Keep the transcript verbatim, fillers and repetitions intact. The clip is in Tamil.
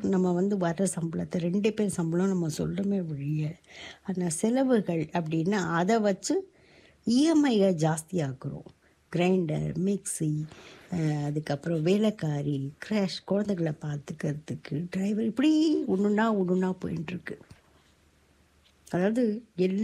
நம்ம வந்து வர்ற சம்பளத்தை ரெண்டு பேர் சம்பளம் நம்ம சொல்கிறோமே ஒழிய, அந்த செலவுகள் அப்படின்னா அதை வச்சு இஎம்ஐயை ஜாஸ்தியாக்குறோம். கிரைண்டர், மிக்ஸி, அதுக்கப்புறம் வேலைக்காரி, க்ராஷ், குழந்தைகளை பார்த்துக்கிறதுக்கு டிரைவர், இப்படி ஒன்றுன்னா ஒன்றுன்னா போயின்ட்டுருக்கு. அதாவது எல்